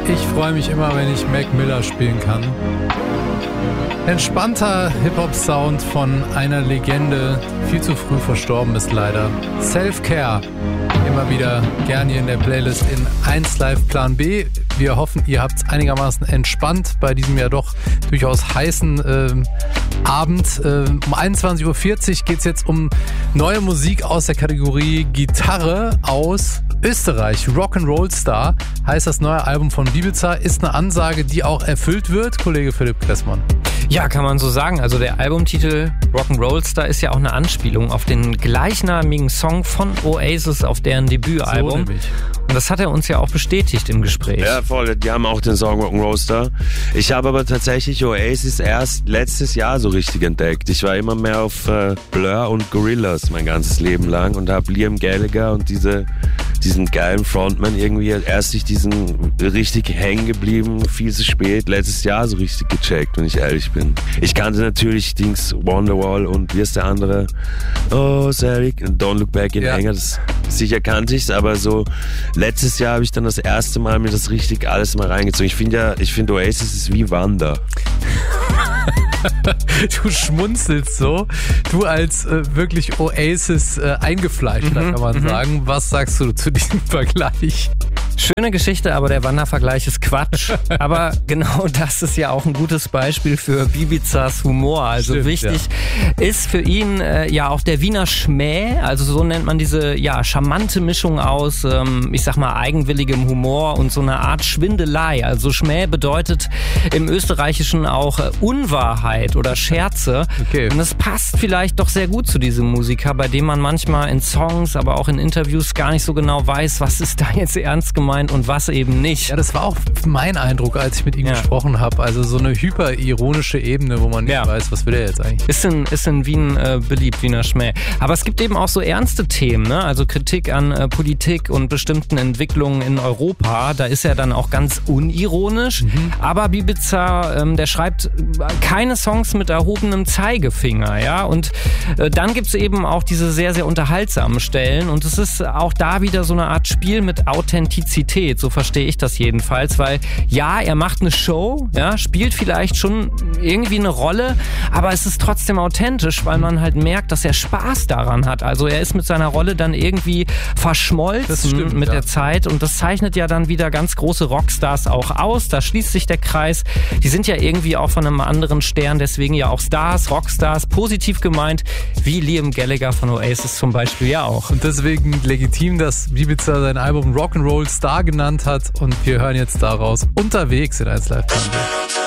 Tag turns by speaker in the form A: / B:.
A: Ich freue mich immer, wenn ich Mac Miller spielen kann. Entspannter Hip-Hop-Sound von einer Legende, die viel zu früh verstorben ist leider. Self-Care, immer wieder gern hier in der Playlist in 1 Live Plan B. Wir hoffen, ihr habt es einigermaßen entspannt bei diesem ja doch durchaus heißen Abend. Um 21.40 Uhr geht es jetzt um neue Musik aus der Kategorie Gitarre aus Österreich. Rock'n'Roll Star heißt das neue Album von Bibiza, ist eine Ansage, die auch erfüllt wird, Kollege Philipp Kressmann.
B: Ja, kann man so sagen. Also der Albumtitel Rock'n'Roll Star ist ja auch eine Anspielung auf den gleichnamigen Song von Oasis auf deren Debütalbum.
A: So nämlich.
B: Und das hat er uns ja auch bestätigt im Gespräch.
C: Ja, voll. Die haben auch den Song Rock'n'Roll Star. Ich habe aber tatsächlich Oasis erst letztes Jahr so richtig entdeckt. Ich war immer mehr auf Blur und Gorillaz mein ganzes Leben lang und habe Liam Gallagher und diesen geilen Frontman irgendwie erst durch diesen richtig hängen geblieben, viel zu spät, letztes Jahr so richtig gecheckt, wenn ich ehrlich bin. Ich kannte natürlich Wonderwall und wie ist der andere? Oh, Sally, Don't Look Back in Anger, das sicher kannte ich's, aber so letztes Jahr habe ich dann das erste Mal mir das richtig alles mal reingezogen. Ich finde Oasis ist wie Wanda.
A: Du schmunzelst so. Du als wirklich Oasis eingefleischter, kann man sagen. Was sagst du zu diesem Vergleich?
B: Schöne Geschichte, aber der Wandervergleich ist Quatsch. Aber genau das ist ja auch ein gutes Beispiel für Bibizas Humor. Also
A: stimmt,
B: wichtig ist für ihn ja auch der Wiener Schmäh. Also so nennt man diese charmante Mischung aus, ich sag mal, eigenwilligem Humor und so einer Art Schwindelei. Also Schmäh bedeutet im Österreichischen auch Unwahrheit oder Scherze.
A: Okay.
B: Und das passt vielleicht doch sehr gut zu diesem Musiker, bei dem man manchmal in Songs, aber auch in Interviews gar nicht so genau weiß, was ist da jetzt ernst gemeint und was eben nicht.
A: Ja, das war auch mein Eindruck, als ich mit ihm gesprochen habe. Also so eine hyperironische Ebene, wo man nicht weiß, was will der jetzt eigentlich.
B: Ist in Wien beliebt, Wiener Schmäh. Aber es gibt eben auch so ernste Themen, ne? Also Kritik an Politik und bestimmten Entwicklungen in Europa. Da ist er dann auch ganz unironisch. Aber Bibiza, der schreibt keine Songs mit erhobenem Zeigefinger, ja. Und dann gibt's eben auch diese sehr, sehr unterhaltsamen Stellen. Und es ist auch da wieder so eine Art Spiel mit Authentizität. So verstehe ich das jedenfalls, weil er macht eine Show, spielt vielleicht schon irgendwie eine Rolle, aber es ist trotzdem authentisch, weil man halt merkt, dass er Spaß daran hat. Also er ist mit seiner Rolle dann irgendwie verschmolzen mit der Zeit und das zeichnet ja dann wieder ganz große Rockstars auch aus. Da schließt sich der Kreis. Die sind ja irgendwie auch von einem anderen Stern, deswegen ja auch Stars, Rockstars, positiv gemeint, wie Liam Gallagher von Oasis zum Beispiel ja auch.
A: Und deswegen legitim, dass Bibiza sein Album Rock'n'Roll Star genannt hat und wir hören jetzt daraus Unterwegs in 1 Live Plan B.